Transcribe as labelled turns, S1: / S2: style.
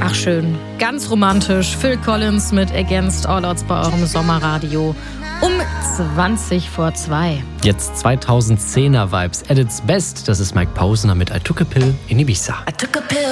S1: Ach schön, ganz romantisch. Phil Collins mit Against All Odds bei eurem Sommerradio um 2:20.
S2: Jetzt 2010er Vibes at its best. Das ist Mike Posner mit I Took a Pill in Ibiza.